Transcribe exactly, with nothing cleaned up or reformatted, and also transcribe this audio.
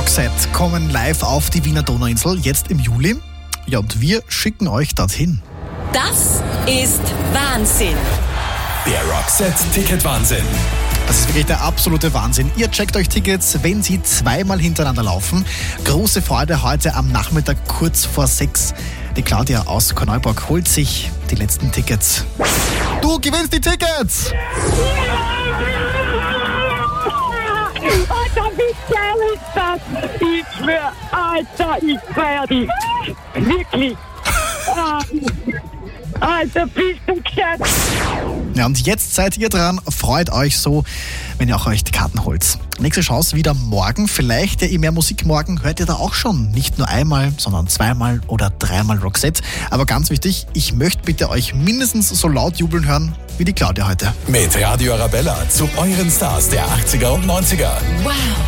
Roxette kommen live auf die Wiener Donauinsel, jetzt im Juli. Ja, und wir schicken euch dorthin. Das ist Wahnsinn. Der Roxette-Ticket-Wahnsinn. Das ist wirklich der absolute Wahnsinn. Ihr checkt euch Tickets, wenn sie zweimal hintereinander laufen. Große Freude heute am Nachmittag kurz vor sechs. Die Claudia aus Korneuburg holt sich die letzten Tickets. Du gewinnst die Tickets! Alter, wie geil ist das? Ich schwör, Alter, ich feier dich. Wirklich. Ah, Alter, bist du gescheit. Ja, und jetzt seid ihr dran. Freut euch so, wenn ihr auch euch die Karten holt. Nächste Chance wieder morgen. Vielleicht ja eh mehr Musik morgen. Hört ihr da auch schon. Nicht nur einmal, sondern zweimal oder dreimal Roxette. Aber ganz wichtig, ich möchte bitte euch mindestens so laut jubeln hören wie die Claudia heute. Mit Radio Arabella zu euren Stars der achtziger und neunziger. Wow.